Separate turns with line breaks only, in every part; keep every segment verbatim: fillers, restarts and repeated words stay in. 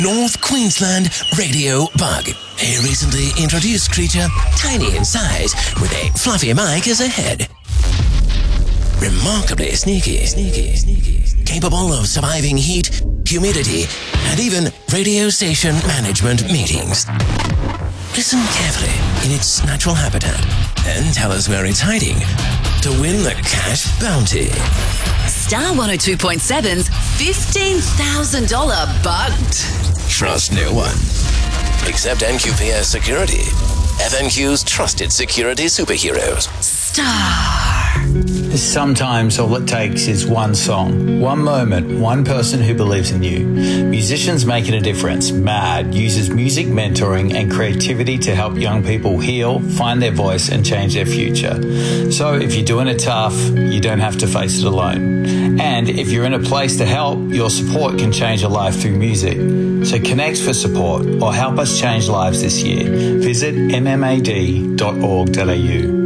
North Queensland radio bug. A recently introduced creature, tiny in size, with a fluffy mic as a head. Remarkably sneaky, sneaky, sneaky, capable of surviving heat, humidity, and even radio station management meetings. Listen carefully in its natural habitat and tell us where it's hiding to win the cash bounty.
Star one oh two point seven's fifteen thousand dollars bugged.
Trust no one. Except N Q P S Security. F N Q's trusted security superheroes.
Star.
Sometimes all it takes is one song, one moment, one person who believes in you. Musicians Making a Difference, MAD, uses music mentoring and creativity to help young people heal, find their voice and change their future. So if you're doing it tough, you don't have to face it alone. And if you're in a place to help, your support can change a life through music. So connect for support or help us change lives this year. Visit m m a d dot org dot a u.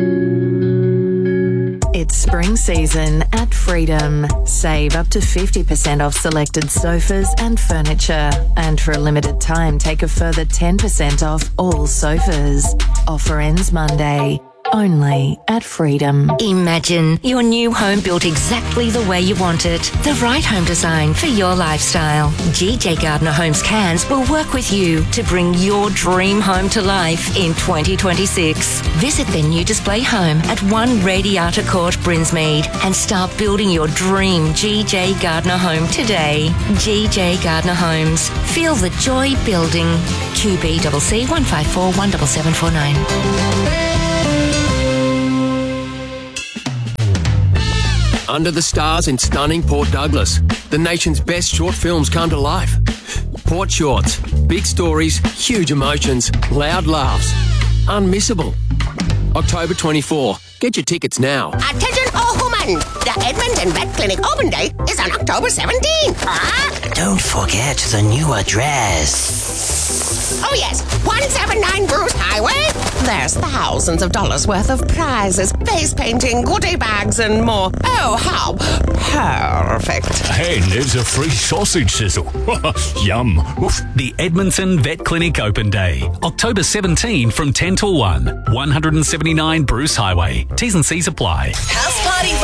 It's spring season at Freedom. Save up to fifty percent off selected sofas and furniture. And for a limited time, take a further ten percent off all sofas. Offer ends Monday. Only at Freedom.
Imagine your new home built exactly the way you want it. The right home design for your lifestyle. G J Gardner Homes Cairns will work with you to bring your dream home to life in twenty twenty-six. Visit their new display home at one Radiata Court, Brinsmead, and start building your dream G J Gardner home today. G J Gardner Homes. Feel the joy building. Q B C C one five four one seven seven four nine.
Under the Stars in stunning Port Douglas, the nation's best short films come to life. Port Shorts, big stories, huge emotions, loud laughs, unmissable. October twenty-fourth. Get your tickets now.
Attention all women! The Edmonton Vet Clinic open day is on October seventeenth. Huh?
Don't forget the new address.
Oh yes, one seventy-nine Bruce Highway. There's thousands of dollars worth of prizes, face painting, goodie bags and more. Oh, how perfect.
And there's a free sausage sizzle. Yum. Oof.
The Edmonton Vet Clinic Open Day, October seventeenth from ten till one. one seventy-nine Bruce Highway. T's and C's apply.
House party